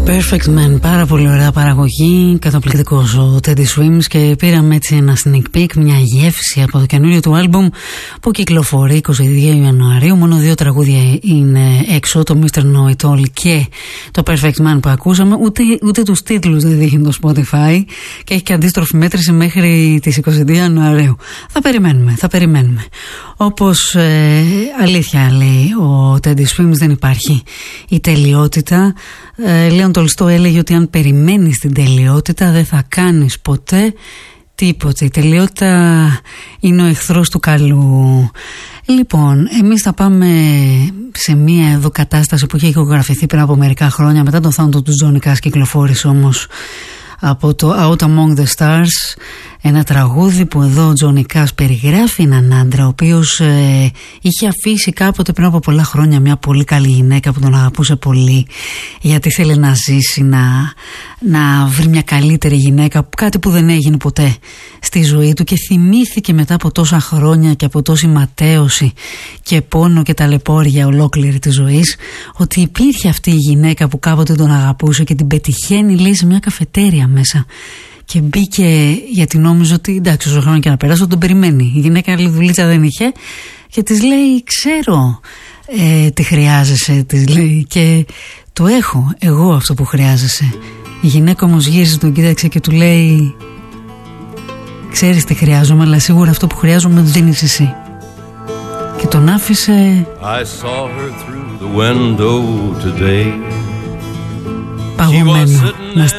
Perfect Man, πάρα πολύ ωραία παραγωγή, καταπληκτικός ο Teddy Swims και πήραμε έτσι ένα sneak peek, μια γεύση από το καινούριο του άλμπουμ που κυκλοφορεί 22 Ιανουαρίου. Μόνο 2 τραγούδια είναι έξω, το Mr. Know It All και το Perfect Man που ακούσαμε, ούτε τους τίτλους δεν δείχνει το Spotify και έχει και αντίστροφη μέτρηση μέχρι τις 22 Ιανουαρίου. Θα περιμένουμε. Όπως αλήθεια λέει ο Teddy Swims, δεν υπάρχει η τελειότητα. Λέον Τολστό έλεγε ότι αν περιμένεις την τελειότητα δεν θα κάνεις ποτέ τίποτε. Η τελειότητα είναι ο εχθρός του καλού. Λοιπόν, εμείς θα πάμε σε μια εδώ κατάσταση που είχε ηχογραφηθεί πριν από μερικά χρόνια. Μετά τον θάνατο του Τζόνι Κάς κυκλοφόρησε όμως από το Out Among the Stars ένα τραγούδι που εδώ ο Τζόνι Κάς περιγράφει έναν άντρα ο οποίος είχε αφήσει κάποτε πριν από πολλά χρόνια μια πολύ καλή γυναίκα που τον αγαπούσε πολύ, γιατί ήθελε να ζήσει, να βρει μια καλύτερη γυναίκα, κάτι που δεν έγινε ποτέ στη ζωή του, και θυμήθηκε μετά από τόσα χρόνια και από τόση ματέωση και πόνο και ταλαιπώρια ολόκληρη της ζωής ότι υπήρχε αυτή η γυναίκα που κάποτε τον αγαπούσε και την πετυχαίνει, λέει, σε μια καφετέρια μέσα. Και μπήκε γιατί νόμιζε ότι εντάξει, όσο χρόνο και να περάσει τον περιμένει. Η γυναίκα άλλη δουλίτσα δεν είχε και της λέει, ξέρω τι χρειάζεσαι, της λέει, και το έχω εγώ αυτό που χρειάζεσαι. Η γυναίκα όμως γύρισε, τον κοίταξε και του λέει, ξέρεις τι χρειάζομαι, αλλά σίγουρα αυτό που χρειάζομαι δεν είσαι εσύ. Και τον άφησε παγωμένο να